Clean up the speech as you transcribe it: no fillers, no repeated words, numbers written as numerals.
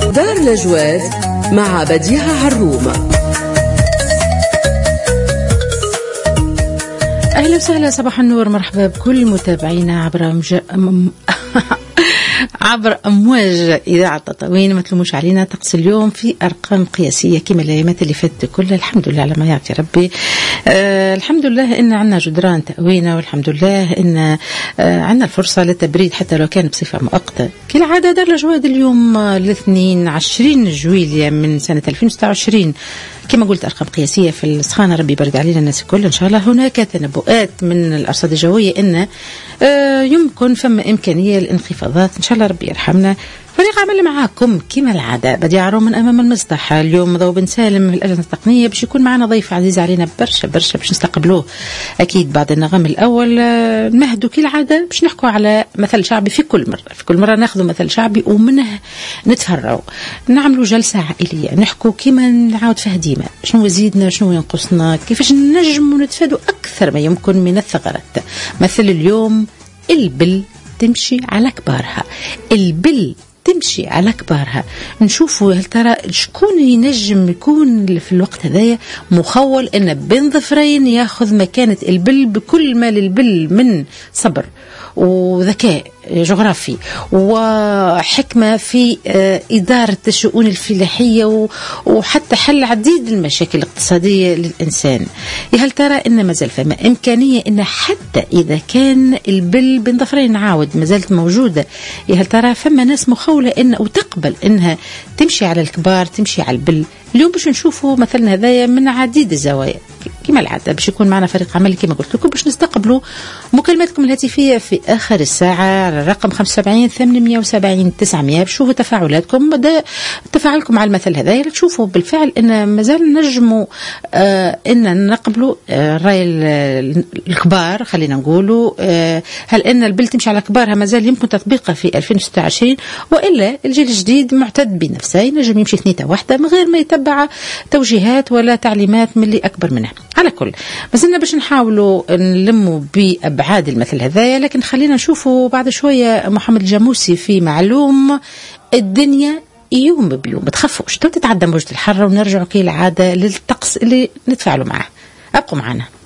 دار الأجواء مع بديعة عرومة. أهلا وسهلا، صباح النور، مرحبا بكل متابعينا عبر أمواج إذاعة تطاوين. ما تلوموش علينا، طقس اليوم في أرقام قياسية كما الأيامات اللي فاتت كلها، الحمد لله على ما يعطي ربي. الحمد لله إن عنا جدران تأوينا، والحمد لله إن عنا الفرصة للتبريد حتى لو كان بصفة مؤقتة. كالعادة دار الأجواء اليوم الاثنين 20 جويلية من سنة 2026، كما قلت أرقام قياسية في السخانة. ربي يبارك علينا الناس الكل إن شاء الله. هناك تنبؤات من الأرصاد الجوية إن يمكن فما إمكانية للانخفاضات إن شاء الله، ربي يرحمنا. فريق عمل معاكم كما العادة بديعة عرومة من أمام المسطح. اليوم ضو بن سالم من الأجهزة التقنية، باش يكون معنا ضيف عزيز علينا برشا باش نستقبلوه أكيد بعد النغم الأول. نمهدوا كالعادة باش نحكوا على مثل شعبي. في كل مرة ناخذ مثل شعبي ومنه نتفرعوا، نعملوا جلسة عائلية، نحكوا كما نعاود فيها ديما شنو يزيدنا شنو ينقصنا، كيفاش ننجم ونتفادوا أكثر ما يمكن من الثغرات. مثل اليوم البل تمشي على كبارها، البل تمشي على كبارها. نشوفوا هل ترى شكون ينجم يكون في الوقت هذايا مخول ان بين ظفرين ياخذ مكانة البل، بكل ما للبل من صبر وذكاء جغرافي وحكمة في إدارة الشؤون الفلاحية وحتى حل عديد المشاكل الاقتصادية للإنسان. هل ترى إن ما زال فما إمكانية إن حتى إذا كان البل بين ظفرين عاود ما زالت موجودة، هل ترى فما ناس مخولة إن وتقبل إنها تمشي على الكبار تمشي على البل. اليوم باش نشوفوا مثلنا هذايا من عديد الزوايا كما العادة. باش يكون معنا فريق عمل كما قلت لكم، باش نستقبلوا مكالماتكم الهاتفية في آخر الساعة على الرقم 75 870 900. بشوفوا تفاعلاتكم، بدأ تفاعلكم على المثل هذا تشوفوا بالفعل إن مازال نجموا إن نقبلوا الرأي الكبار. خلينا نقولوا هل إن البل تمشي على كبارها مازال يمكن تطبيقها في 2026، وإلا الجيل الجديد معتد بنفسه ينجم يمشي ثنيته واحدة من غير ما يتبع توجيهات ولا تعليمات من اللي أكبر منها. على كل مازلنا باش نحاولوا نلموا بأبعاد المثل هذايا، لكن خلينا نشوفوا بعد شوية محمد الجاموسي في معلوم الدنيا يوم بيوم. تخافوش تتعدى موجة الحر ونرجعوا كالعادة للطقس اللي نتفاعلوا معه. أبقوا معنا.